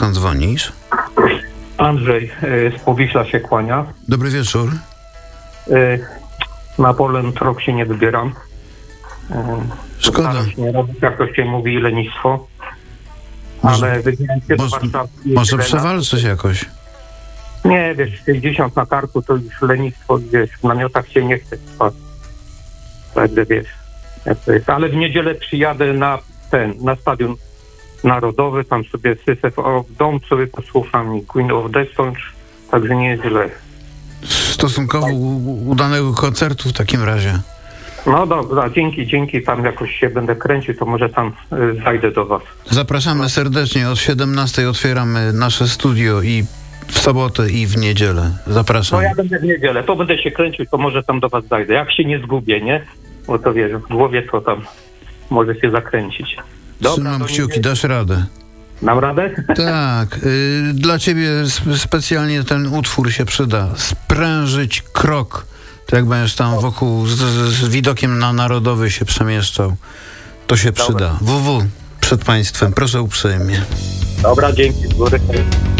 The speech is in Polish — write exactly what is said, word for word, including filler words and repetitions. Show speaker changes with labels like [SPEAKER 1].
[SPEAKER 1] skąd dzwonisz?
[SPEAKER 2] Andrzej y, z Powiśla się kłania.
[SPEAKER 1] Dobry wieczór.
[SPEAKER 2] Y, na Poland rok się nie wybieram. Y,
[SPEAKER 1] Szkoda.
[SPEAKER 2] Staram się nie robić, jak to się mówi, lenistwo. Ale wybieram się do
[SPEAKER 1] Może,
[SPEAKER 2] Warszawy.
[SPEAKER 1] może przewalczyć jakoś.
[SPEAKER 2] Nie, wiesz, sześćdziesiąt na karku to już lenistwo, wiesz, w namiotach się nie chce spać. Także wiesz, jak to jest. Ale w niedzielę przyjadę na ten, na Stadion Narodowy, tam sobie Sysew of Dom sobie posłucham i Queen of Destonch, także nie jest źle.
[SPEAKER 1] Stosunkowo u- udanego koncertu w takim razie.
[SPEAKER 2] No dobra, dzięki, dzięki, tam jakoś się będę kręcił, to może tam y, zajdę do was.
[SPEAKER 1] Zapraszamy serdecznie. Od siedemnastej otwieramy nasze studio i w sobotę i w niedzielę. Zapraszam.
[SPEAKER 2] No ja będę w niedzielę, to będę się kręcił, to może tam do was zajdę. Jak się nie zgubię, nie? Bo to wiesz, w głowie to tam może się zakręcić. Dobra,
[SPEAKER 1] Trzymam
[SPEAKER 2] to
[SPEAKER 1] kciuki,
[SPEAKER 2] nie-
[SPEAKER 1] dasz radę.
[SPEAKER 2] Dam radę?
[SPEAKER 1] Tak, y, dla ciebie sp- specjalnie ten utwór się przyda. Sprężyć krok. To jak będziesz tam wokół z, z, z widokiem na Narodowy się przemieszczał, to się przyda. W W przed państwem, proszę uprzejmie.
[SPEAKER 2] Dobra, dzięki z góry.